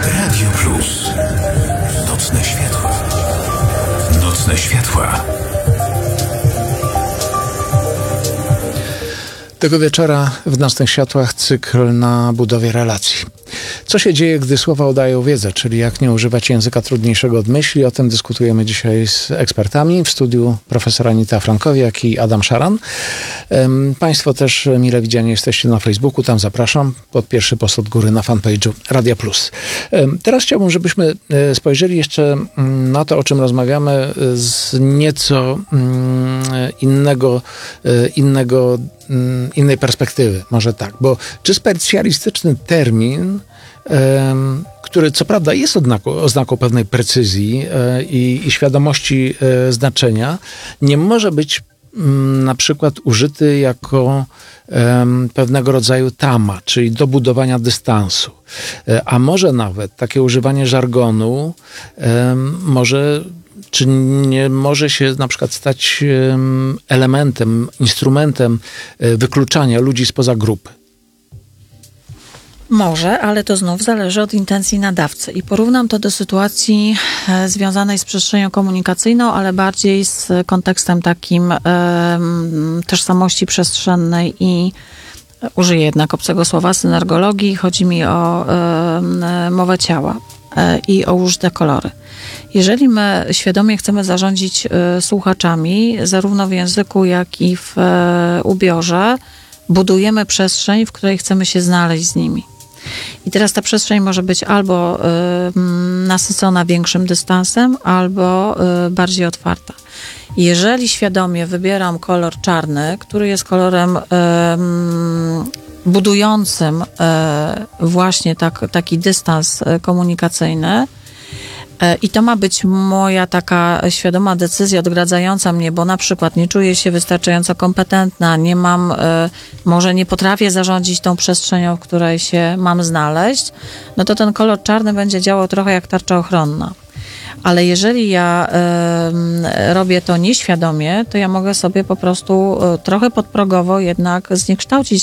Radio Plus. Nocne światła. Nocne światła. Tego wieczora w Nocnych Światłach cykl na budowie relacji. Co się dzieje, gdy słowa udają wiedzę, czyli jak nie używać języka trudniejszego od myśli? O tym dyskutujemy dzisiaj z ekspertami. W studiu profesor Anita Frankowiak i Adam Szaran. Państwo też mile widziani jesteście na Facebooku, tam zapraszam. Pod pierwszy post od góry na fanpage'u Radia Plus. Teraz chciałbym, żebyśmy spojrzeli jeszcze na to, o czym rozmawiamy z nieco innej perspektywy, może tak, bo czy specjalistyczny termin, który co prawda jest oznaką pewnej precyzji i świadomości znaczenia, nie może być na przykład użyty jako pewnego rodzaju tama, czyli do budowania dystansu. A może nawet takie używanie żargonu czy nie może się na przykład stać elementem, instrumentem wykluczania ludzi spoza grupy? Może, ale to znów zależy od intencji nadawcy. I porównam to do sytuacji związanej z przestrzenią komunikacyjną, ale bardziej z kontekstem takim tożsamości przestrzennej i użyję jednak obcego słowa, synergologii. Chodzi mi o mowę ciała i o użyte kolory. Jeżeli my świadomie chcemy zarządzić słuchaczami, zarówno w języku, jak i w ubiorze, budujemy przestrzeń, w której chcemy się znaleźć z nimi. I teraz ta przestrzeń może być albo nasycona większym dystansem, albo bardziej otwarta. Jeżeli świadomie wybieram kolor czarny, który jest kolorem budującym właśnie taki dystans komunikacyjny, i to ma być moja taka świadoma decyzja odgradzająca mnie, bo na przykład nie czuję się wystarczająco kompetentna, może nie potrafię zarządzić tą przestrzenią, w której się mam znaleźć, no to ten kolor czarny będzie działał trochę jak tarcza ochronna. Ale jeżeli ja robię to nieświadomie, to ja mogę sobie po prostu trochę podprogowo jednak zniekształcić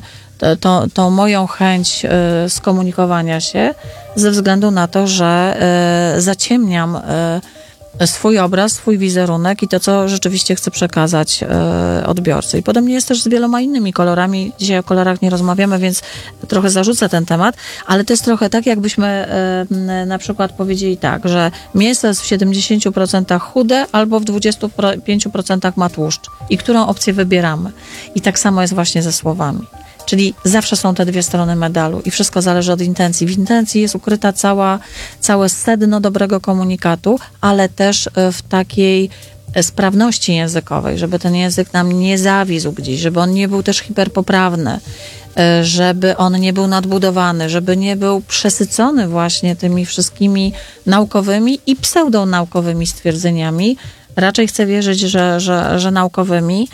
tą moją chęć skomunikowania się ze względu na to, że zaciemniam swój obraz, swój wizerunek i to, co rzeczywiście chcę przekazać odbiorcy. I podobnie jest też z wieloma innymi kolorami. Dzisiaj o kolorach nie rozmawiamy, więc trochę zarzucę ten temat, ale to jest trochę tak, jakbyśmy na przykład powiedzieli tak, że mięso jest w 70% chude albo w 25% ma tłuszcz. I którą opcję wybieramy? I tak samo jest właśnie ze słowami. Czyli zawsze są te dwie strony medalu i wszystko zależy od intencji. W intencji jest ukryta całe sedno dobrego komunikatu, ale też w takiej sprawności językowej, żeby ten język nam nie zawisł gdzieś, żeby on nie był też hiperpoprawny, żeby on nie był nadbudowany, żeby nie był przesycony właśnie tymi wszystkimi naukowymi i pseudonaukowymi stwierdzeniami. Raczej chcę wierzyć, że naukowymi,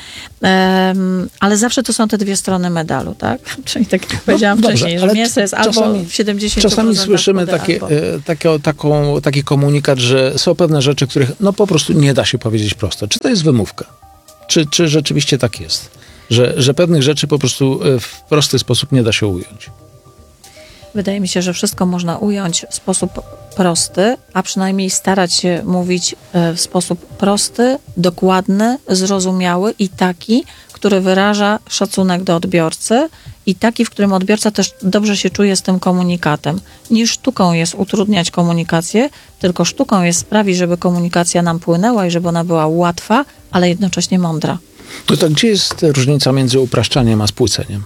ale zawsze to są te dwie strony medalu, tak? Czyli tak jak powiedziałam wcześniej, że mięso jest albo w 70%. Czasami słyszymy taki komunikat, że są pewne rzeczy, których po prostu nie da się powiedzieć prosto. Czy to jest wymówka? Czy rzeczywiście tak jest? Że pewnych rzeczy po prostu w prosty sposób nie da się ująć? Wydaje mi się, że wszystko można ująć w sposób prosty, a przynajmniej starać się mówić w sposób prosty, dokładny, zrozumiały i taki, który wyraża szacunek do odbiorcy i taki, w którym odbiorca też dobrze się czuje z tym komunikatem. Nie sztuką jest utrudniać komunikację, tylko sztuką jest sprawić, żeby komunikacja nam płynęła i żeby ona była łatwa, ale jednocześnie mądra. To gdzie jest różnica między upraszczaniem a spłyceniem?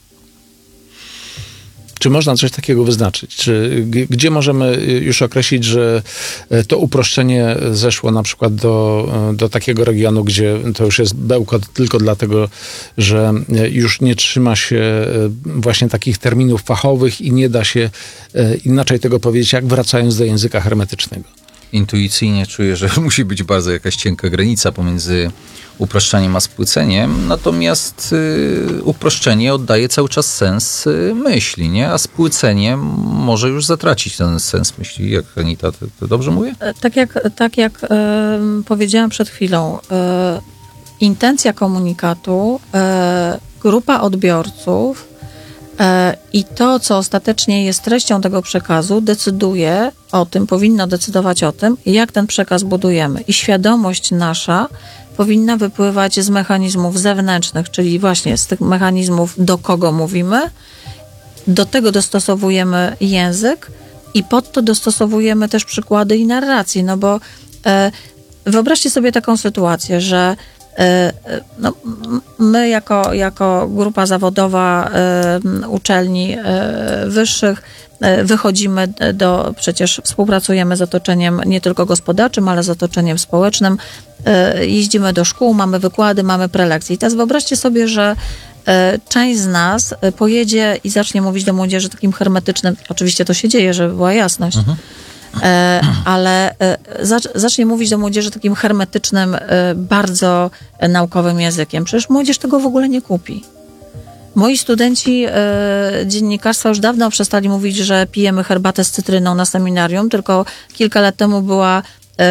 Czy można coś takiego wyznaczyć? Gdzie możemy już określić, że to uproszczenie zeszło na przykład do takiego regionu, gdzie to już jest bełkot tylko dlatego, że już nie trzyma się właśnie takich terminów fachowych i nie da się inaczej tego powiedzieć, jak wracając do języka hermetycznego? Intuicyjnie czuję, że musi być bardzo jakaś cienka granica pomiędzy uproszczeniem a spłyceniem, natomiast uproszczenie oddaje cały czas sens myśli, nie? A spłycenie może już zatracić ten sens myśli. Jak Anita, to dobrze mówię? Tak jak powiedziałam przed chwilą, intencja komunikatu, grupa odbiorców I to, co ostatecznie jest treścią tego przekazu, decyduje o tym, powinno decydować o tym, jak ten przekaz budujemy. I świadomość nasza powinna wypływać z mechanizmów zewnętrznych, czyli właśnie z tych mechanizmów, do kogo mówimy, do tego dostosowujemy język i pod to dostosowujemy też przykłady i narracje, no bo wyobraźcie sobie taką sytuację, że no, my jako grupa zawodowa uczelni wyższych wychodzimy przecież współpracujemy z otoczeniem nie tylko gospodarczym, ale z otoczeniem społecznym, jeździmy do szkół, mamy wykłady, mamy prelekcje. I teraz wyobraźcie sobie, że część z nas pojedzie i zacznie mówić do młodzieży takim hermetycznym, oczywiście to się dzieje, żeby była jasność, ale zacznie mówić do młodzieży takim hermetycznym, bardzo naukowym językiem. Przecież młodzież tego w ogóle nie kupi. Moi studenci dziennikarstwa już dawno przestali mówić, że pijemy herbatę z cytryną na seminarium, tylko kilka lat temu była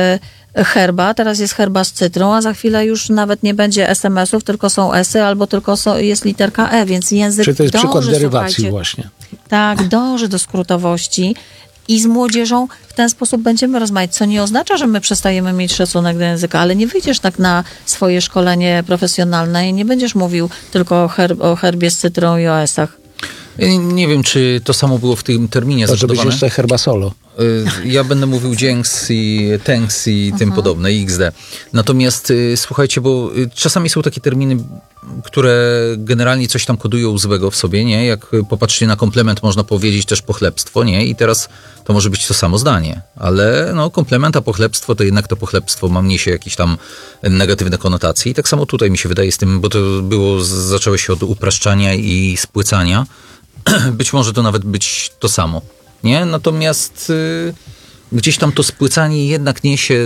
herba, teraz jest herba z cytrą, a za chwilę już nawet nie będzie SMS-ów, tylko są esy, albo tylko jest literka E, więc język Czyli to jest dąży, przykład derywacji słuchajcie, właśnie. tak, dąży do skrótowości i z młodzieżą w ten sposób będziemy rozmawiać, co nie oznacza, że my przestajemy mieć szacunek do języka, ale nie wyjdziesz tak na swoje szkolenie profesjonalne i nie będziesz mówił tylko o herbie z cytrą i o esach. Nie wiem, czy to samo było w tym terminie To, żebyś zabudowane. jeszcze herba solo. Ja będę mówił dzięks i thanks i tym podobne, i XD. Natomiast słuchajcie, bo czasami są takie terminy, które generalnie coś tam kodują złego w sobie, nie? Jak popatrzcie na komplement, można powiedzieć też pochlebstwo, nie? I teraz to może być to samo zdanie, ale no komplement, a pochlebstwo to jednak to pochlebstwo ma niesie jakieś tam negatywne konotacje. I tak samo tutaj mi się wydaje z tym, bo to zaczęło się od upraszczania i spłycania. Być może to nawet być to samo. Nie? Natomiast gdzieś tam to spłycanie jednak niesie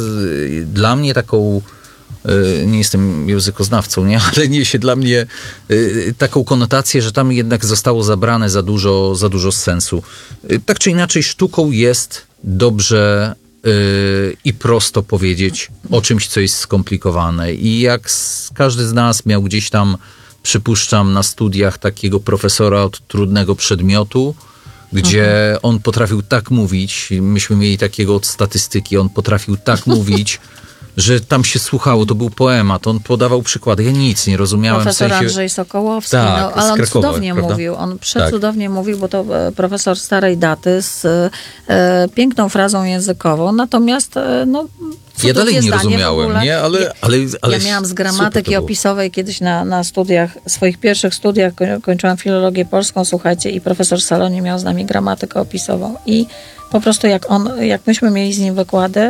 dla mnie taką, nie jestem językoznawcą, nie? Ale niesie dla mnie taką konotację, że tam jednak zostało zabrane za dużo sensu. Tak czy inaczej sztuką jest dobrze i prosto powiedzieć o czymś, co jest skomplikowane. I jak każdy z nas miał gdzieś tam, przypuszczam, na studiach takiego profesora od trudnego przedmiotu, gdzie on potrafił tak mówić, myśmy mieli takiego od statystyki, on potrafił tak mówić, że tam się słuchało, to był poemat, on podawał przykłady, ja nic nie rozumiałem. Profesor w sensie... Andrzej Sokołowski, Tak, no, ale on Krakowa, cudownie prawda? mówił, on przecudownie mówił, bo to profesor starej daty z piękną frazą językową, natomiast no Ja dalej nie zdanie rozumiałem, w ogóle. nie? Ale Ja miałam z super gramatyki to było. opisowej kiedyś na studiach, swoich pierwszych studiach, kończyłam filologię polską, słuchajcie, i profesor Salonie miał z nami gramatykę opisową i po prostu jak myśmy mieli z nim wykłady,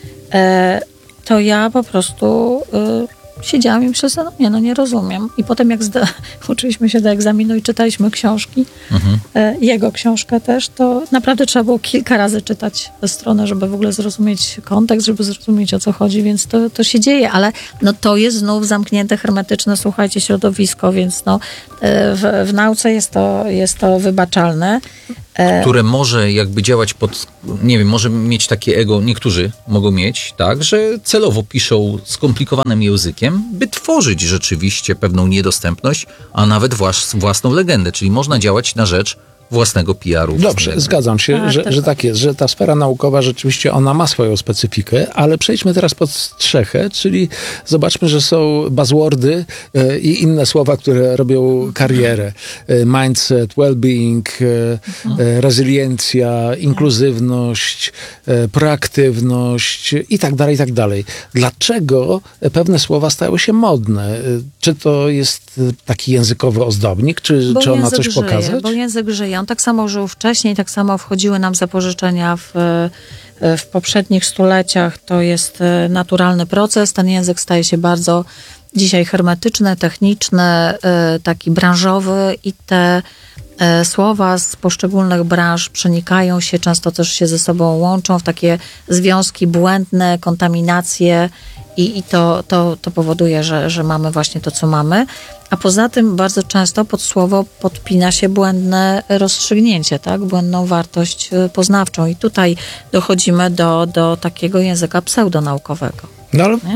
to ja po prostu siedziałam i myślałam, nie rozumiem. I potem jak uczyliśmy się do egzaminu i czytaliśmy książki, jego książkę też, to naprawdę trzeba było kilka razy czytać tę stronę, żeby w ogóle zrozumieć kontekst, żeby zrozumieć, o co chodzi, więc to się dzieje, ale no to jest znów zamknięte, hermetyczne, słuchajcie, środowisko, więc no w nauce jest to wybaczalne. Które może jakby działać nie wiem, może mieć takie ego, niektórzy mogą mieć, tak, że celowo piszą skomplikowanym językiem, by tworzyć rzeczywiście pewną niedostępność, a nawet własną legendę, czyli można działać na rzecz własnego PR-u. Dobrze, zgadzam się, Tak, że tak jest, że ta sfera naukowa rzeczywiście ona ma swoją specyfikę, ale przejdźmy teraz pod strzechę, czyli zobaczmy, że są buzzwordy i inne słowa, które robią karierę. Mindset, well-being, rezyliencja, inkluzywność, proaktywność i tak dalej, i tak dalej. Dlaczego pewne słowa stały się modne? Czy to jest taki językowy ozdobnik, czy on ma coś pokazać? Bo język żyje. On tak samo żył wcześniej, tak samo wchodziły nam zapożyczenia w poprzednich stuleciach. To jest naturalny proces. Ten język staje się bardzo dzisiaj hermetyczny, techniczny, taki branżowy i te słowa z poszczególnych branż przenikają się, często też się ze sobą łączą w takie związki błędne, kontaminacje i to powoduje, że mamy właśnie to, co mamy. A poza tym bardzo często pod słowo podpina się błędne rozstrzygnięcie, tak? Błędną wartość poznawczą. I tutaj dochodzimy do takiego języka pseudonaukowego. No ale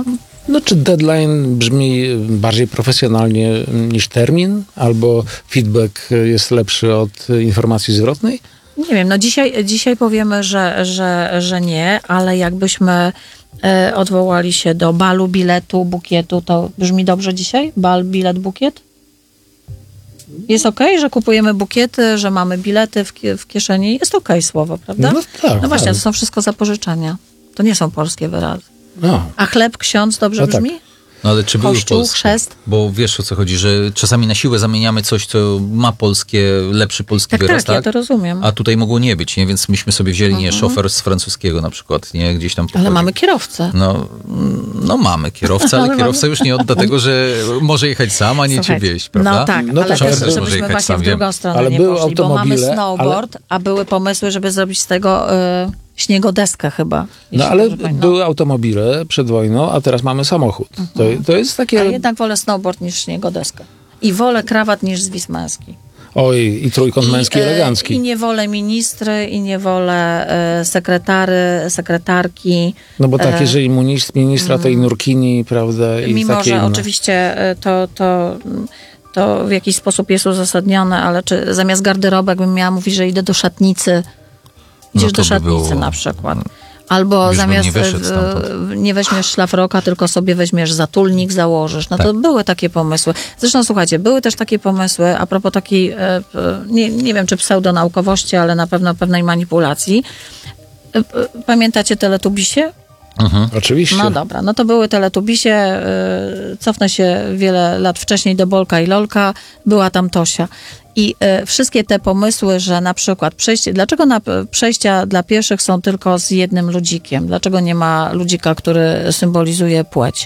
No czy deadline brzmi bardziej profesjonalnie niż termin? Albo feedback jest lepszy od informacji zwrotnej? Nie wiem, no dzisiaj powiemy, że nie, ale jakbyśmy odwołali się do balu, biletu, bukietu, to brzmi dobrze dzisiaj? Bal, bilet, bukiet? Jest okej, że kupujemy bukiety, że mamy bilety w kieszeni? Jest okej słowo, prawda? No tak. No właśnie, tak. to są wszystko zapożyczenia. To nie są polskie wyrazy. No. A chleb, ksiądz dobrze No tak. brzmi? No ale czy były Kościół, polskie? chrzest? Bo wiesz, o co chodzi, że czasami na siłę zamieniamy coś, co ma lepszy polski Tak, wyraz, tak, ja to rozumiem. a tutaj mogło nie być, nie? Więc myśmy sobie wzięli, nie, szofer z francuskiego na przykład, nie? Gdzieś tam Ale pochodzi. mamy kierowcę. No mamy kierowcę, ale Ale kierowca już nie odda tego, że może jechać sam, a nie cię Słuchajcie, wieść, prawda? No tak, No ale to też, może żebyśmy jechać właśnie sam, w drugą stronę Ale nie były poszli, bo mamy automobile, snowboard, a były pomysły, żeby zrobić z tego śniegodeskę chyba. No jeśli ale dobrze pamiętam. były automobile przed wojną, a teraz mamy samochód. To jest A takie... jednak wolę snowboard niż śniegodeskę. I wolę krawat niż zwis męski. Oj, i trójkąt męski elegancki. I nie wolę ministry, i nie wolę sekretarki. No bo tak, jeżeli ministra, to i nurkini, prawda? I Mimo, takie że inne. oczywiście to w jakiś sposób jest uzasadnione, ale czy zamiast garderobek bym miała mówić, że idę do szatnicy, idziesz to do by szatnicy było- na przykład. Albo Już bym zamiast nie wyszedł stamtąd. nie weźmiesz szlafroka, tylko sobie weźmiesz zatulnik, założysz. No to były takie pomysły. Zresztą słuchajcie, były też takie pomysły a propos takiej, nie wiem czy pseudonaukowości, ale na pewno pewnej manipulacji. Pamiętacie Teletubisie? Oczywiście. No dobra, no to były Teletubisie, cofnę się wiele lat wcześniej do Bolka i Lolka, była tam Tosia. I wszystkie te pomysły, że na przykład dlaczego przejścia dla pieszych są tylko z jednym ludzikiem? Dlaczego nie ma ludzika, który symbolizuje płeć?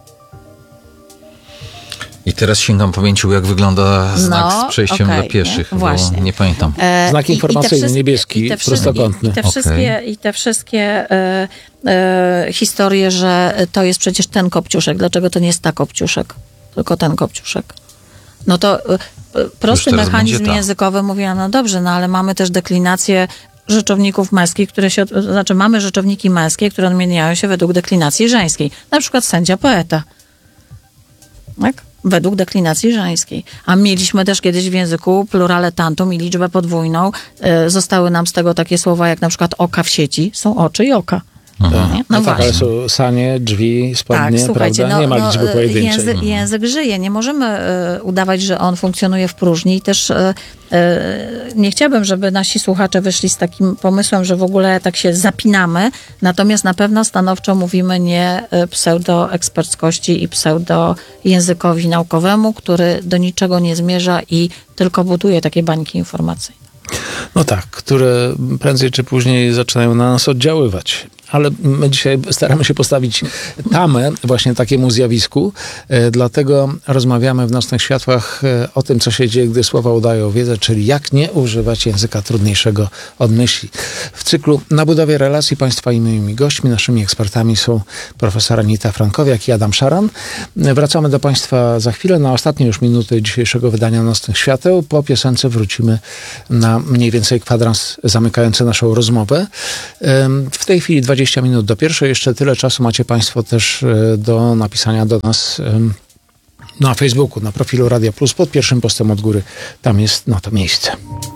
I teraz sięgam pamięcią, jak wygląda znak z przejściem okej, dla pieszych, nie? Właśnie. bo nie pamiętam. Znak informacyjny, niebieski, prostokątny. I te wszystkie historie, że to jest przecież ten kopciuszek. Dlaczego to nie jest ta kopciuszek, tylko ten kopciuszek? No to prosty teraz mechanizm będzie ta. językowy mówiła, no dobrze, no ale mamy też deklinację rzeczowników męskich, mamy rzeczowniki męskie, które odmieniają się według deklinacji żeńskiej. Na przykład sędzia, poeta. Tak? Według deklinacji żeńskiej. A mieliśmy też kiedyś w języku plurale tantum i liczbę podwójną. Zostały nam z tego takie słowa jak na przykład oka w sieci. Są oczy i oka. Nie? No tak, właśnie. ale są sanie, drzwi, spodnie, Tak, słuchajcie, prawda? Nie ma liczby pojedynczej. Język żyje. Nie możemy udawać, że on funkcjonuje w próżni. I też nie chciałabym, żeby nasi słuchacze wyszli z takim pomysłem, że w ogóle tak się zapinamy. Natomiast na pewno stanowczo mówimy nie pseudoeksperckości i pseudojęzykowi naukowemu, który do niczego nie zmierza i tylko buduje takie bańki informacyjne. No tak, które prędzej czy później zaczynają na nas oddziaływać. Ale my dzisiaj staramy się postawić tamę właśnie takiemu zjawisku, dlatego rozmawiamy w Nocnych Światłach o tym, co się dzieje, gdy słowa udają wiedzę, czyli jak nie używać języka trudniejszego od myśli. W cyklu Na budowie relacji państwa i moimi gośćmi, naszymi ekspertami są profesor Anita Frankowiak i Adam Szaran. Wracamy do państwa za chwilę, na ostatnie już minuty dzisiejszego wydania Nocnych Świateł. Po piosence wrócimy na mniej więcej kwadrans zamykający naszą rozmowę. W tej chwili 20 minut do pierwszej. Jeszcze tyle czasu macie państwo też do napisania do nas na Facebooku, na profilu Radia Plus, pod pierwszym postem od góry. Tam jest na to miejsce.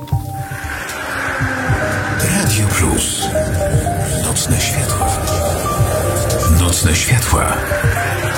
Radio Plus. Nocne światła. Nocne światła.